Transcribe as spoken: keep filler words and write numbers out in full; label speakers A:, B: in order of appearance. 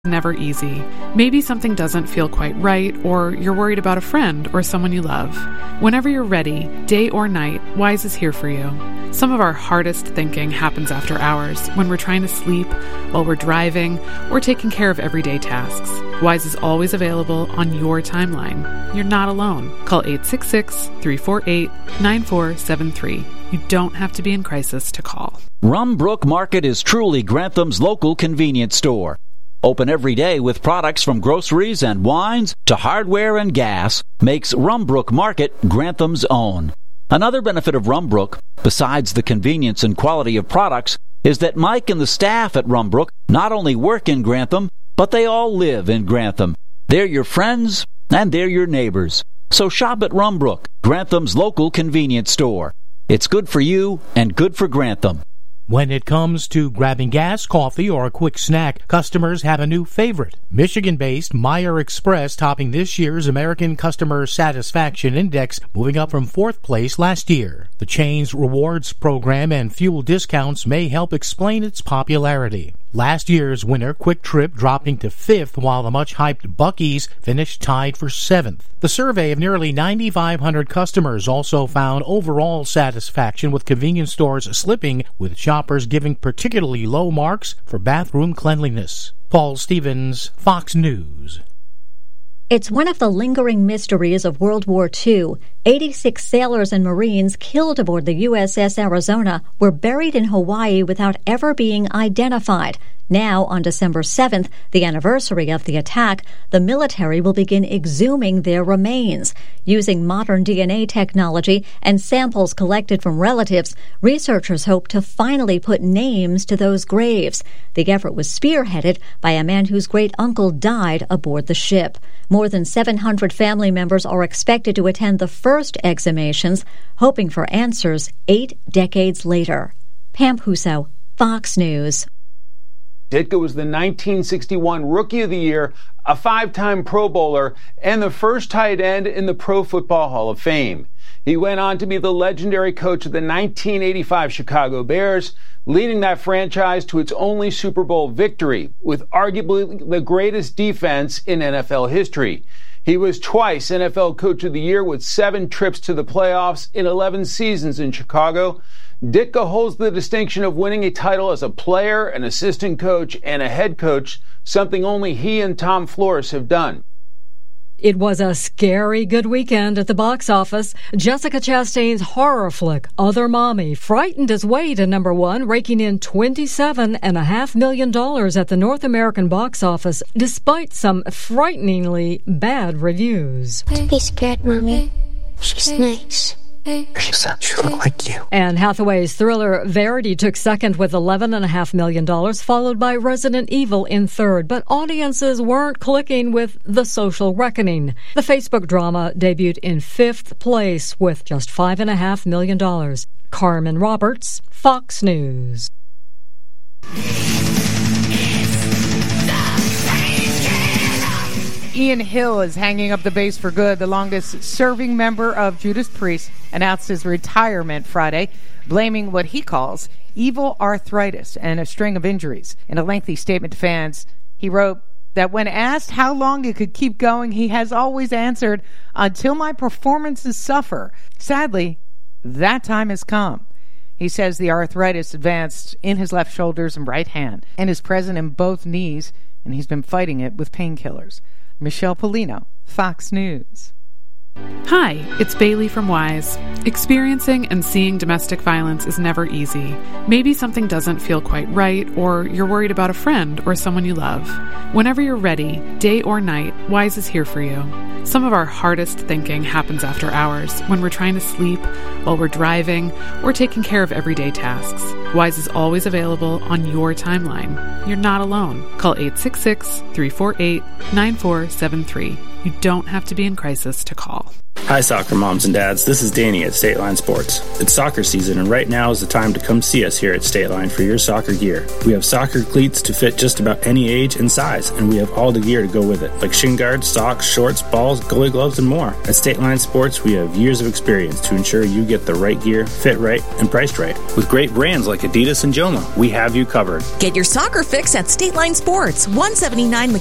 A: Never easy. Maybe something doesn't feel quite right, or you're worried about a friend or someone you love. Whenever you're ready, day or night, Wise is here for you. Some of our hardest thinking happens after hours, when we're trying to sleep, while we're driving, or taking care of everyday tasks. Wise is always available on your timeline. You're not alone. Call eight six six, three four eight, nine four seven three. You don't have to be in crisis to call.
B: Rumbrook Market is truly Grantham's local convenience store. Open every day with products from groceries and wines to hardware and gas makes Rumbrook Market Grantham's own. Another benefit of Rumbrook, besides the convenience and quality of products, is that Mike and the staff at Rumbrook not only work in Grantham, but they all live in Grantham. They're your friends and they're your neighbors. So shop at Rumbrook, Grantham's local convenience store. It's good for you and good for Grantham.
C: When it comes to grabbing gas, coffee, or a quick snack, customers have a new favorite. Michigan-based Meyer Express topping this year's American Customer Satisfaction Index, moving up from fourth place last year. The chain's rewards program and fuel discounts may help explain its popularity. Last year's winner, Quick Trip, dropping to fifth, while the much-hyped Buc-ee's finished tied for seventh. The survey of nearly nine thousand five hundred customers also found overall satisfaction with convenience stores slipping, with shoppers giving particularly low marks for bathroom cleanliness. Paul Stevens, Fox News.
D: It's one of the lingering mysteries of World War Two. eighty-six sailors and Marines killed aboard the U S S Arizona were buried in Hawaii without ever being identified. Now, on December seventh, the anniversary of the attack, the military will begin exhuming their remains. Using modern D N A technology and samples collected from relatives, researchers hope to finally put names to those graves. The effort was spearheaded by a man whose great-uncle died aboard the ship. More than seven hundred family members are expected to attend the first exhumations, hoping for answers eight decades later. Pam Huso, Fox News.
E: Ditka was the nineteen sixty-one Rookie of the Year, a five-time Pro Bowler, and the first tight end in the Pro Football Hall of Fame. He went on to be the legendary coach of the nineteen eighty-five Chicago Bears, leading that franchise to its only Super Bowl victory, with arguably the greatest defense in N F L history. He was twice N F L Coach of the Year with seven trips to the playoffs in eleven seasons in Chicago. Ditka holds the distinction of winning a title as a player, an assistant coach, and a head coach, something only he and Tom Flores have done.
F: It was a scary good weekend at the box office. Jessica Chastain's horror flick, Other Mommy, frightened its way to number one, raking in twenty-seven point five million dollars at the North American box office, despite some frighteningly bad reviews.
G: Don't be scared, Mommy. She's nice.
H: She look like you.
F: Anne Hathaway's thriller Verity took second with eleven point five million dollars, followed by Resident Evil in third. But audiences weren't clicking with The Social Reckoning. The Facebook drama debuted in fifth place with just five point five million dollars. Carmen Roberts, Fox News.
I: Ian Hill is hanging up the bass for good. The longest-serving member of Judas Priest announced his retirement Friday, blaming what he calls evil arthritis and a string of injuries. In a lengthy statement to fans, he wrote that when asked how long he could keep going, he has always answered, "Until my performances suffer." Sadly, that time has come. He says the arthritis advanced in his left shoulders and right hand and is present in both knees, and he's been fighting it with painkillers. Michelle Polino, Fox News.
A: Hi, it's Bailey from Wise. Experiencing and seeing domestic violence is never easy. Maybe something doesn't feel quite right, or you're worried about a friend or someone you love. Whenever you're ready, day or night, Wise is here for you. Some of our hardest thinking happens after hours, when we're trying to sleep, while we're driving, or taking care of everyday tasks. Wise is always available on your timeline. You're not alone. Call eight six six, three four eight, nine four seven three. You don't have to be in crisis to call.
J: Hi, soccer moms and dads. This is Danny at State Line Sports. It's soccer season, and right now is the time to come see us here at State Line for your soccer gear. We have soccer cleats to fit just about any age and size, and we have all the gear to go with it, like shin guards, socks, shorts, balls, goalie gloves, and more. At State Line Sports, we have years of experience to ensure you get the right gear, fit right, and priced right. With great brands like Adidas and Joma, we have you covered.
K: Get your soccer fix at State Line Sports, one seventy-nine